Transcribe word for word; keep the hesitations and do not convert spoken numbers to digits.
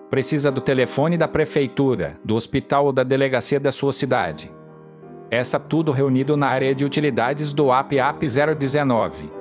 Precisa do telefone da prefeitura, do hospital ou da delegacia da sua cidade. Essa tudo reunido na área de utilidades do app app zero dezenove.